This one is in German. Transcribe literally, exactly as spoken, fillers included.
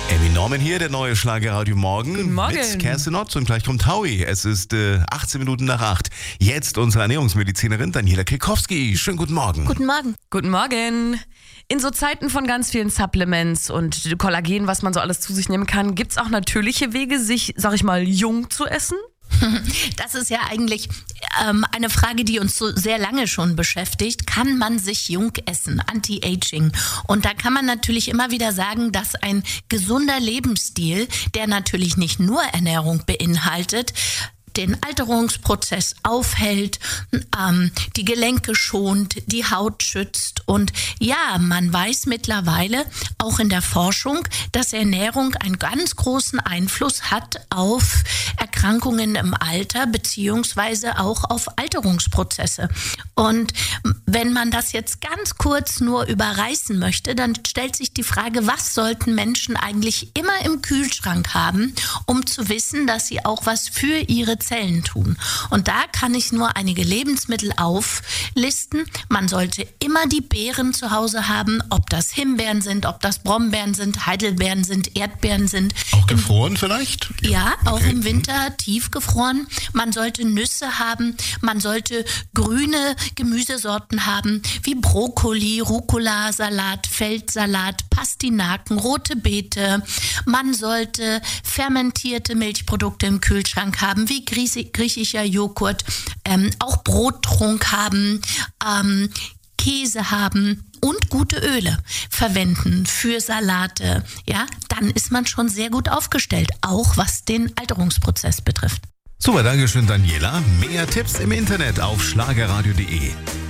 Emmy Norman hier, der neue Schlagerradio Morgen. Guten Morgen. Mit Kerstin Ott und gleich kommt Howie. Es ist äh, achtzehn Minuten nach acht. Jetzt unsere Ernährungsmedizinerin Daniela Klikowski. Schönen guten Morgen. Guten Morgen. Guten Morgen. In so Zeiten von ganz vielen Supplements und Kollagen, was man so alles zu sich nehmen kann, gibt es auch natürliche Wege, sich, sag ich mal, jung zu essen? Das ist ja eigentlich ähm, eine Frage, die uns so sehr lange schon beschäftigt. Kann man sich jung essen? Anti-Aging. Und da kann man natürlich immer wieder sagen, dass ein gesunder Lebensstil, der natürlich nicht nur Ernährung beinhaltet, den Alterungsprozess aufhält, ähm, die Gelenke schont, die Haut schützt. Und ja, man weiß mittlerweile auch in der Forschung, dass Ernährung einen ganz großen Einfluss hat auf Erkrankungen im Alter beziehungsweise auch auf Alterungsprozesse. Und wenn man das jetzt ganz kurz nur überreißen möchte, dann stellt sich die Frage, was sollten Menschen eigentlich immer im Kühlschrank haben, um zu wissen, dass sie auch was für ihre Zellen tun. Und da kann ich nur einige Lebensmittel auflisten. Man sollte immer die Beeren zu Hause haben, ob das Himbeeren sind, ob das Brombeeren sind, Heidelbeeren sind, Erdbeeren sind. Auch gefroren Im, vielleicht? Ja, auch okay. im Winter tiefgefroren. Man sollte Nüsse haben, man sollte grüne Gemüsesorten haben, wie Brokkoli, Rucola, Salat, Feldsalat, Pastinaken, rote Beete. Man sollte fermentierte Milchprodukte im Kühlschrank haben, wie griechischer Joghurt, ähm, auch Brottrunk haben, ähm, Käse haben und gute Öle verwenden für Salate. Ja, dann ist man schon sehr gut aufgestellt, auch was den Alterungsprozess betrifft. Super, danke schön Daniela. Mehr Tipps im Internet auf schlagerradio punkt de.